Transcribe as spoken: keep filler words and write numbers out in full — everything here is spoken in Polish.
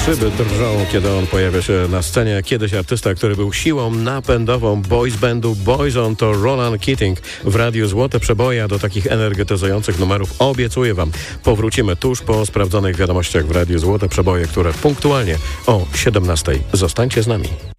Szyby drżą, kiedy on pojawia się na scenie. Kiedyś artysta, który był siłą napędową boys bandu Boyzone, to Ronan Keating. W radiu Złote Przeboje, a do takich energetyzujących numerów obiecuję wam, powrócimy tuż po sprawdzonych wiadomościach w radiu Złote Przeboje, które punktualnie o siedemnastej. Zostańcie z nami.